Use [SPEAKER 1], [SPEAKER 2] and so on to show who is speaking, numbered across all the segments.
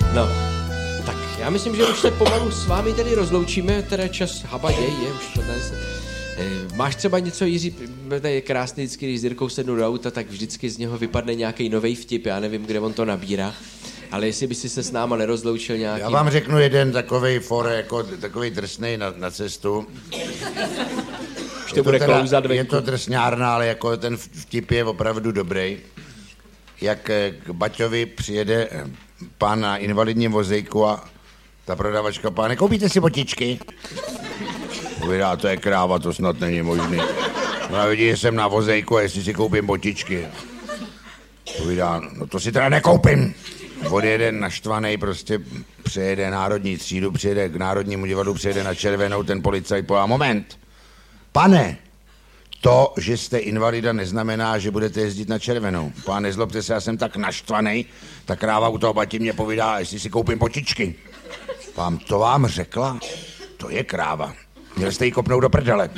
[SPEAKER 1] No, tak já myslím, že už se pomalu s vámi tedy rozloučíme, teda čas habaděj je, už to tady se... Máš třeba něco, Jiří, to je krásný vždycky, když s Jirkou sednu do auta, tak vždycky z něho vypadne nějaký novej vtip, já nevím, kde on to nabírá, ale jestli by si se s náma nerozloučil nějaký...
[SPEAKER 2] Já vám řeknu jeden takovej jako takovej drsnej na cestu.
[SPEAKER 1] Už to bude klouzat venku.
[SPEAKER 2] Je to drsňárna, ale jako ten vtip je opravdu dobrý. Jak k Baťovi přijede pán na invalidním vozejku a ta prodavačka: páne, koupíte si botičky? Povídá: to je kráva, to snad není možný. No, vidí, že jsem na vozejku a jestli si koupím botičky. Povídá: no to si teda nekoupím. Odjede naštvanej, prostě přejede Národní třídu, přijede k Národnímu divadlu, přijede na Červenou, ten policajt povídá: moment, pane, to, že jste invalida, neznamená, že budete jezdit na Červenou. Pán, nezlobte se, já jsem tak naštvanej, ta kráva u toho Bati mě povídá, jestli si koupím botičky. Pán, to vám řekla? To je kráva. Měl jste jí kopnout do prdele.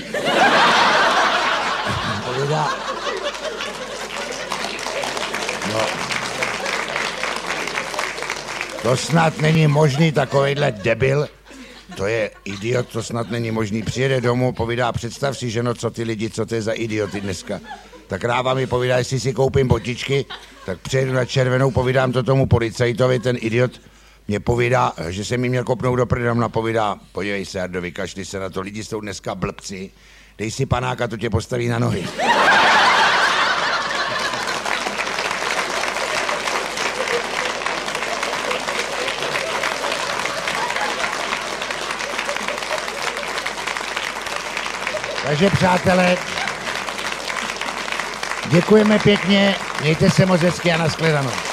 [SPEAKER 2] Povídá... No. To snad není možný, takovejhle debil. To je idiot, to snad není možný. Přijede domů, povídá: představ si, ženo, co ty lidi, co to je za idioty dneska. Ta kráva mi povídá, jestli si koupím botičky, tak přijedu na Červenou, povídám to tomu policajtovi, ten idiot mě povídá, že se mi měl kopnout do prdele, povídá: podívej se, Jardo, vykašli se na to, lidi jsou dneska blbci, dej si panáka, to tě postaví na nohy. Takže přátelé, děkujeme pěkně, mějte se moc hezky a nashledanou.